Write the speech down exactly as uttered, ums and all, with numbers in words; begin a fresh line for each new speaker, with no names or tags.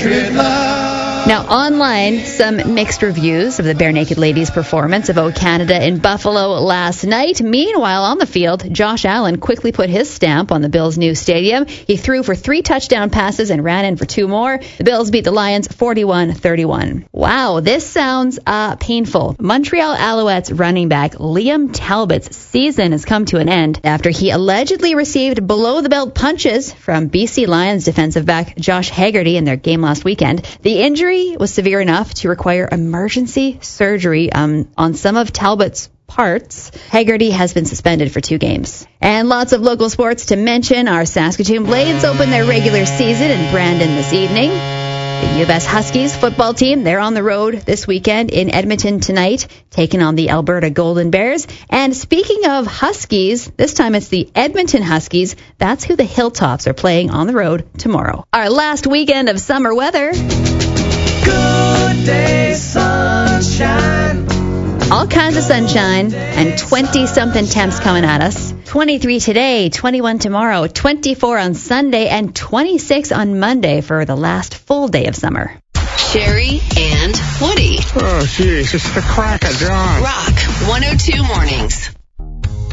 Patriot Love.
Now, online, some mixed reviews of the Bare Naked Ladies' performance of O Canada in Buffalo last night. Meanwhile, on the field, Josh Allen quickly put his stamp on the Bills' new stadium. He threw for three touchdown passes and ran in for two more. The Bills beat the Lions forty-one thirty-one. Wow, this sounds uh, painful. Montreal Alouettes running back Liam Talbot's season has come to an end after he allegedly received below-the-belt punches from B C Lions defensive back Josh Haggerty in their game last weekend. The injury was severe enough to require emergency surgery um, on some of Talbot's parts. Haggerty has been suspended for two games. And lots of local sports to mention. Our Saskatoon Blades open their regular season in Brandon this evening. The U of S Huskies football team, they're on the road this weekend in Edmonton tonight, taking on the Alberta Golden Bears. And speaking of Huskies, this time it's the Edmonton Huskies. That's who the Hilltops are playing on the road tomorrow. Our last weekend of summer weather.
Good day, sunshine.
All kinds of sunshine and twenty-something temps coming at us. twenty-three today, twenty-one tomorrow, twenty-four on Sunday, and twenty-six on Monday for the last full day of summer.
Sherry and Woody.
Oh, jeez, it's the crack of dawn.
Rock one oh two Mornings.